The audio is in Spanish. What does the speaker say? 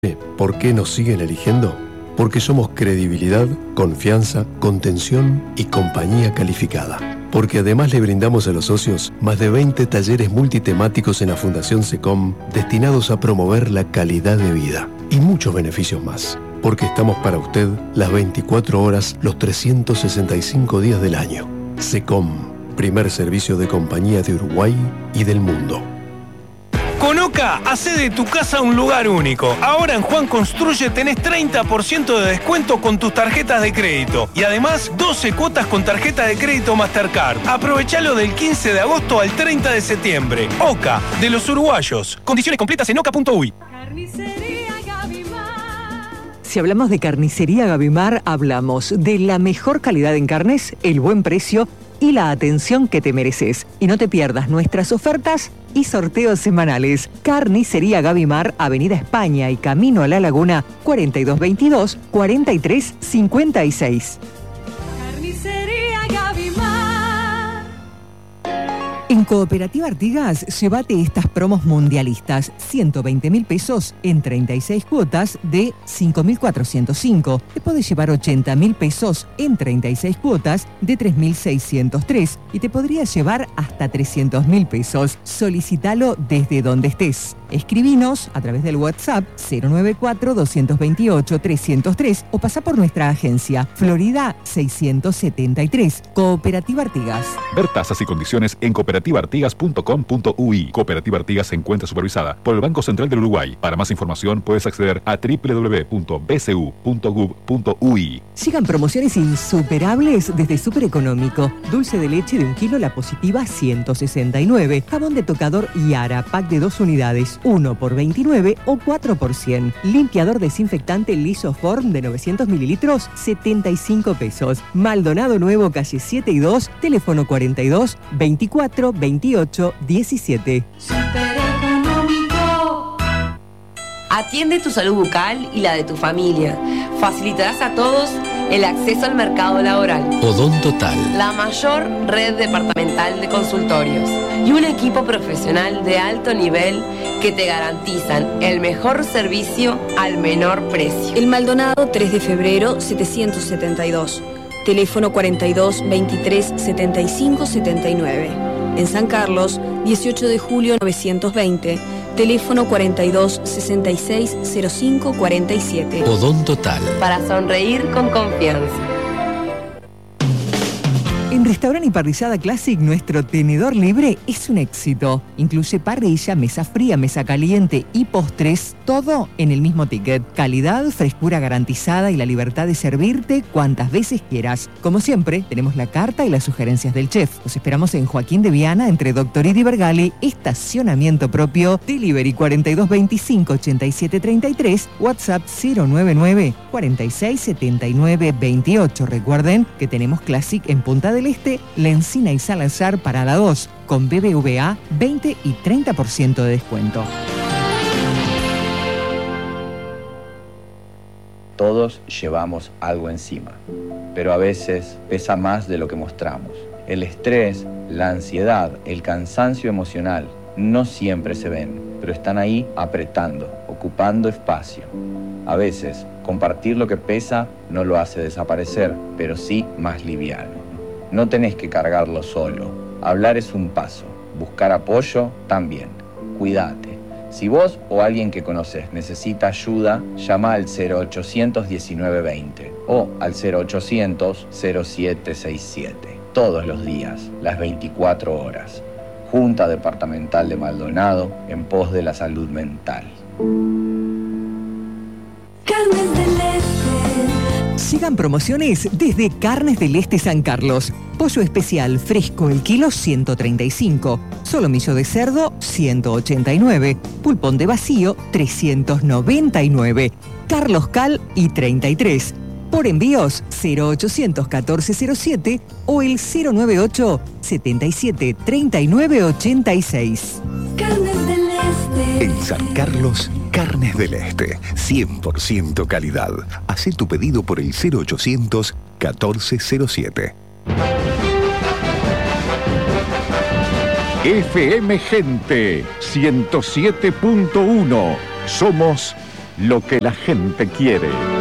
¿Por qué nos siguen eligiendo? Porque somos credibilidad, confianza, contención y compañía calificada. Porque además le brindamos a los socios más de 20 talleres multitemáticos en la Fundación SECOM destinados a promover la calidad de vida y muchos beneficios más. Porque estamos para usted las 24 horas, los 365 días del año. SECOM, primer servicio de compañía de Uruguay y del mundo. Con OCA, hace de tu casa un lugar único. Ahora en Juan Construye tenés 30% de descuento con tus tarjetas de crédito. Y además, 12 cuotas con tarjeta de crédito Mastercard. Aprovechalo del 15 de agosto al 30 de septiembre. OCA, de los uruguayos. Condiciones completas en oca.uy. Si hablamos de Carnicería Gavimar, hablamos de la mejor calidad en carnes, el buen precio y la atención que te mereces. Y no te pierdas nuestras ofertas y sorteos semanales. Carnicería Gavimar, Avenida España y Camino a la Laguna, 4222-4356. Carnicería Gavimar. En Cooperativa Artigas, llévate estas promos mundialistas. 120.000 pesos en 36 cuotas de 5.405. Te podés llevar 80.000 pesos en 36 cuotas de 3.603. Y te podrías llevar hasta 300.000 pesos. Solicítalo desde donde estés. Escribinos a través del WhatsApp 094-228-303 o pasá por nuestra agencia Florida 673. Cooperativa Artigas. Ver tasas y condiciones en cooperativaartigas.com.uy. Cooperativa Artigas se encuentra supervisada por el Banco Central del Uruguay. Para más información puedes acceder a www.bcu.gov.uy. Sigan promociones insuperables desde Super Económico. Dulce de leche de 1 kilo La Positiva 169. Jabón de tocador Yara, pack de 2 unidades, 1 por 29 o 4 por 100. Limpiador desinfectante Lisoform de 900 mililitros, 75 pesos. Maldonado Nuevo, calle 7 y 2, teléfono 42 24 28 17. Supereconómico. Atiende tu salud bucal y la de tu familia. Facilitarás a todos el acceso al mercado laboral. Odontotal. La mayor red departamental de consultorios y un equipo profesional de alto nivel que te garantizan el mejor servicio al menor precio. El Maldonado 3 de febrero 772. Teléfono 42 23 75 79. En San Carlos, 18 de julio 920. Teléfono 42 66 05 47. Odontotal. Para sonreír con confianza. En Restaurante y Parrillada Classic, nuestro tenedor libre es un éxito. Incluye parrilla, mesa fría, mesa caliente y postres, todo en el mismo ticket. Calidad, frescura garantizada y la libertad de servirte cuantas veces quieras. Como siempre, tenemos la carta y las sugerencias del chef. Los esperamos en Joaquín de Viana, entre Doctorito y Bergali, estacionamiento propio, delivery 4225 8733, WhatsApp 099 46 79 28. Recuerden que tenemos Classic en Punta del Este, La Encina y Salazar para la 2, con BBVA 20 y 30% de descuento. Todos llevamos algo encima, pero a veces pesa más de lo que mostramos. El estrés, la ansiedad, el cansancio emocional no siempre se ven, pero están ahí apretando, ocupando espacio. A veces, compartir lo que pesa no lo hace desaparecer, pero sí más liviano. No tenés que cargarlo solo. Hablar es un paso. Buscar apoyo también. Cuídate. Si vos o alguien que conoces necesita ayuda, llama al 0800 1920 o al 0800 0767. Todos los días, las 24 horas. Junta Departamental de Maldonado en pos de la salud mental. Carnes del Este. Sigan promociones desde Carnes del Este San Carlos. Pollo especial fresco el kilo 135. Solomillo de cerdo 189. Pulpón de vacío 399. Carlos Cal y 33. Por envíos 0800 1407 o el 098 77 39 86. Carnes del Este. En San Carlos, Carnes del Este. 100% calidad. Hacé tu pedido por el 0800 1407. FM Gente 107.1. Somos lo que la gente quiere.